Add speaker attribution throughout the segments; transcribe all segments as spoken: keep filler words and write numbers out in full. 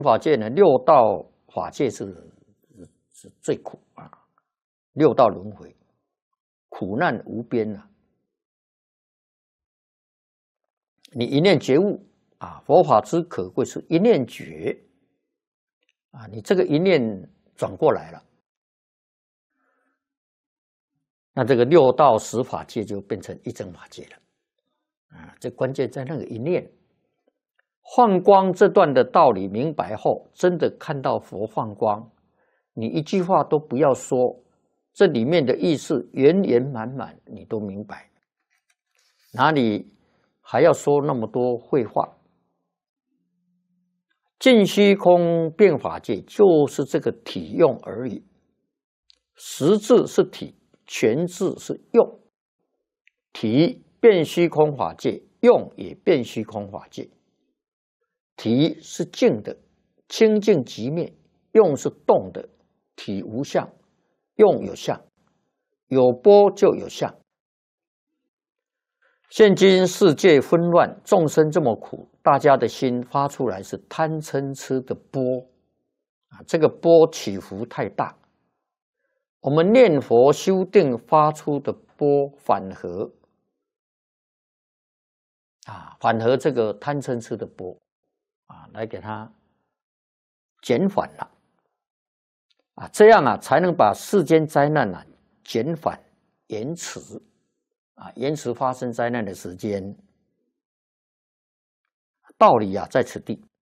Speaker 1: 法界呢，六道法界是是最苦啊，六道轮回，苦难无边啊。你一念觉悟啊，佛法之可贵是一念觉啊，你这个一念转过来了，那这个六道十法界就变成一真法界了啊。这关键在那个一念。放光这段的道理明白后，真的看到佛放光，你一句话都不要说，这里面的意思圆圆满满，你都明白，哪里还要说那么多废话？尽虚空变法界就是这个体用而已，实质是体，全质是用。体变虚空法界，用也变虚空法界。体是静的，清净即灭；用是动的，体无相，用有相，有波就有相。现今世界纷乱，众生这么苦，大家的心发出来是贪嗔痴的波啊，这个波起伏太大。我们念佛修定发出的波反合啊，反合这个贪嗔痴的波。啊，来给它减缓了啊，这样啊才能把世间灾难啊减缓延迟啊，延迟发生灾难的时间。道理啊在此地。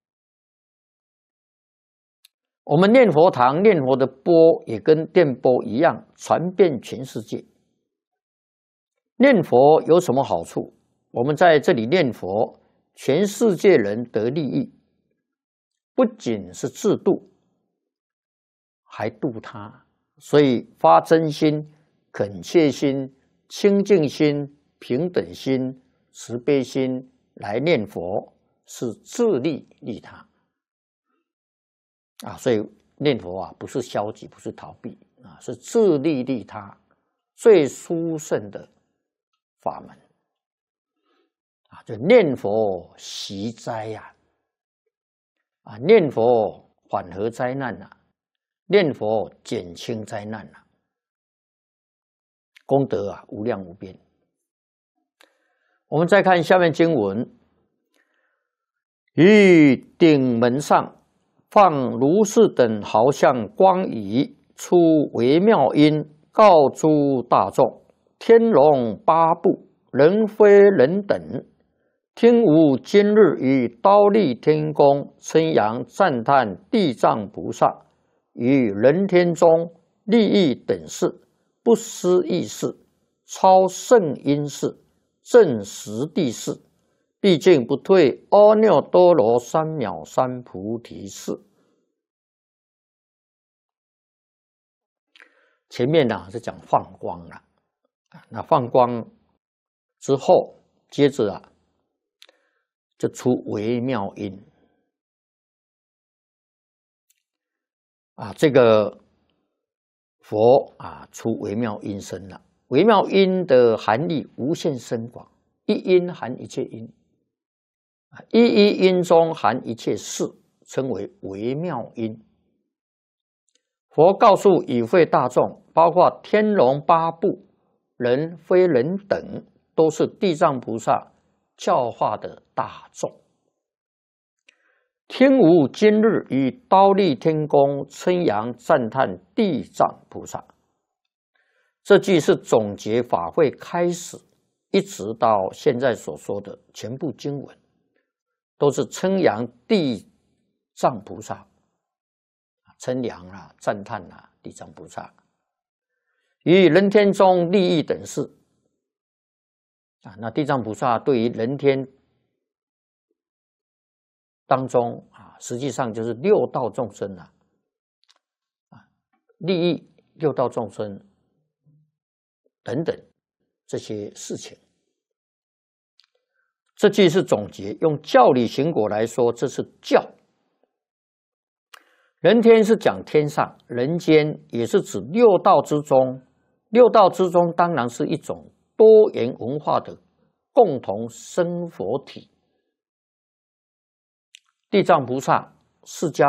Speaker 1: 我们念佛堂念佛的波也跟电波一样，传遍全世界。念佛有什么好处？我们在这里念佛，全世界人得利益。不仅是自度，还度他，所以发真心、恳切心、清净心、平等心、慈悲心来念佛，是自利利他啊。所以念佛啊，不是消极，不是逃避啊，是自利利他，最殊胜的法门啊。就念佛息灾呀。啊，念佛缓和灾难呐、啊，念佛减轻灾难呐、啊，功德啊无量无边。我们再看下面经文：于顶门上放如是等好像光仪，出微妙音，告诸大众：天龙八部，人非人等。听吾今日于忉利天宫称扬赞叹地藏菩萨，于人天中利益等事，不思议事，超胜因事，正实地事，毕竟不退阿耨多罗三藐三菩提事。前面呢、啊、是讲放光了，那放光之后，接着啊。就出微妙音啊，这个佛啊出微妙音声了。微妙音的含义无限深广，一音含一切音，一一音中含一切事，称为微妙音。佛告诉与会大众，包括天龙八部、人非人等，都是地藏菩萨教化的大众。听吾今日于忉利天宫称扬赞叹地藏菩萨。这句是总结法会开始一直到现在所说的全部经文，都是称扬地藏菩萨，称扬啊、赞叹啊地藏菩萨，于人天中利益等事。啊，那地藏菩萨对于人天当中啊，实际上就是六道众生啊，啊，利益六道众生等等这些事情。这句是总结，用教理行果来说，这是教。人天是讲天上，人间也是指六道之中。六道之中当然是一种多元文化的共同生活体。地藏菩萨、释迦